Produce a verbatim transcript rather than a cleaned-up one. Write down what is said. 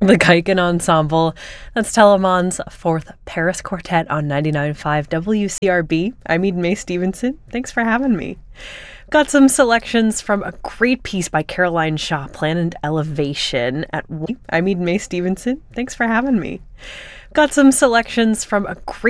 The Geigen Ensemble. That's Telemon's fourth Paris Quartet on ninety-nine point five W C R B. I'm Eden Mae Stevenson. Thanks for having me. Got some selections from a great piece by Caroline Shaw, Plan and Elevation at I'm Eden Mae Stevenson. Thanks for having me. Got some selections from a great